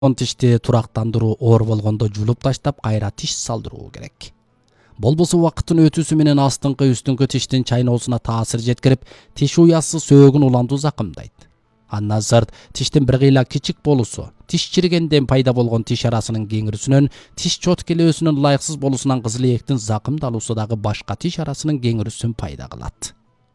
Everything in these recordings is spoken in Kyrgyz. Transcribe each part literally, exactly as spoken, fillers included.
тишти турактандыруу оор болгондо жулуп таштап кайра тиш салдыруу керек. Болбосо убакыттын өтүүсү менен астыңкы үстүңкү тиштин чайноосуна таасир жеткирип, тиш уясы сөөгүн уландуу закымдайт. Андан сырт тиштин бир кыйла кичик болуусу, тиш чиригенден пайда болгон тиш арасынын кеңирүүсүнөн, тиш чоткелөөсүнүн ылайыксыз болуусунан кызыл-ийектин закымдалуусу дагы башка тиш арасынын кеңирүүсүн пайда кылат.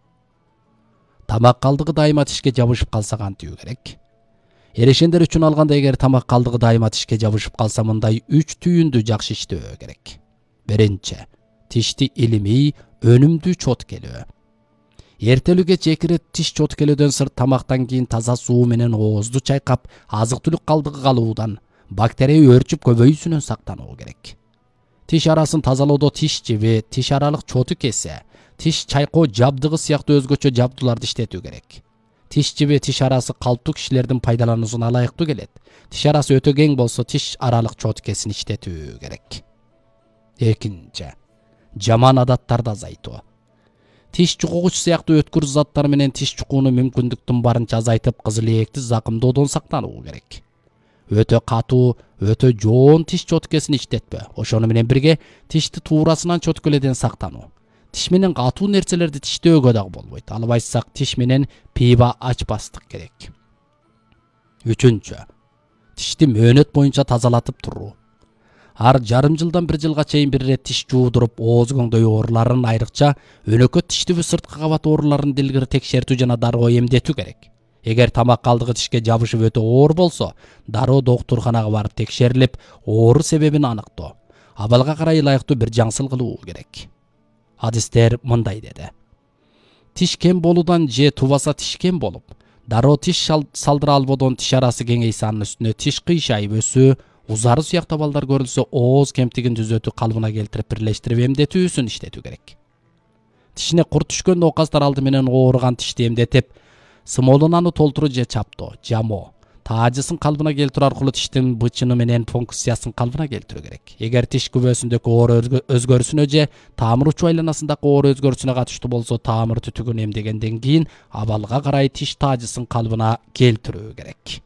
Тамак калдыгы дайыма тишке жабышып калса кантуу керек? Эрешендер үчүн алганда эгер тамак калдыгы дайыма тишке жабышып калса мындай үч түйүндү жакшы иштөө керек. Биринчи, тишти илимий, өнүмдүү чоткелөө. Эртелүү кеч эки ирет тиш чоткелөөдөн сырт тамактан кийин таза суу менен оозду чайкап, азык-түлүк калдыгы калуудан, бактерия өөрчүп көбөйүүсүнөн сактануу керек. Тиш арасын тазалоодо тиш жиби, тиш аралык чоту кесе, тиш чайкоо жабдыгы сыяктуу өзгөчө жабдууларды иштетүү керек. Тиш жиби тиш арасы калптуу кишилердин пайдалануусуна ылайыктуу келет. Тиш арасы өтө кең болсо тиш аралык чоткесин иштетүү керек. Экинчи, жаман адаттарды азайтуу. Тиш чукугуч сыяктуу өткүр заттар менен тиш чукууну мүмкүндүктүн барынча азайтып, кызыл-ийекти закымдоодон сактануу керек. Өтө катуу, өтө жоон тиш чоткесин иштетпөө. Ошону менен бирге тишти туурасынан чөткөлөдөн сактануу. Тиш менен катуу нерселерди тиштөөгө дагы болбойт. Албайсак тиш менен пиба ачпастык керек. Үчүнчү, тишти мөөнөт боюнча тазалатып туруу. Ар жарым жылдан бир жылга чейин бир ирет тиш жуудуруп, ооз көңдөй ооруларын, айрыкча өнөкөт тиштиби сырткы кабат ооруларын дилгир текшертүү жана дароо эмдетүү керек. Эгер тамак калдыгы тишке жабышып өтө оор болсо, дароо доктурканага барып текшерилип, оору себебин аныктоо, абалга карай ылайыктуу бир жаңсыл кылуу керек. Адистер мындай деди. Тиш кем болуудан же тубаса тиш кем болуп, дароо тиш салдыра албоодон тиш арасы кеңейсе, анын үстүнө тиш кыйшайып өсүү, узары сыяктуу абалдар көрүлсө, ооз кемтигин түзөтүү, калыбына келтирип, бирлештирип эмдетүүсүн иштетүү керек. Тишине курт түшкөн оокастар алды менен ооруган тишти эмдетип, смолунаны толтуруу же чаптоо, жамоо, таажысын калыбына келтирүү аркылуу тиштин бычыны менен функциясын калыбына келтирүү керек. Эгер тиш күбөсүндөгү оору өзгөрүүсүнө же таамыр учу айланасындагы оору өзгөрүүсүнө катыштуу болсо, таамыр түтүгүн эмдегенден кийин абалга карай тиш таажысын калыбына келтирүү керек.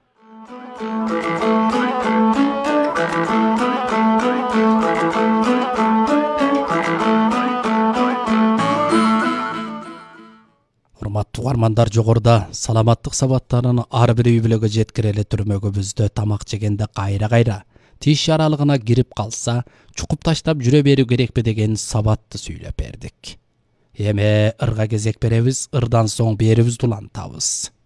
Урматтуу угармандар, жогоруда саламаттык сабаттарын ар бир үй бүлөгө жеткирели түрмөгүбүздө тамак жегенде кайра-кайра тиш аралыгына кирип калса, чукуп таштап жүрө берүү керекпи деген сабатты сүйлөп бердик. Эми ырга кезек беребиз, ырдан соң берүүбүздү улантабыз.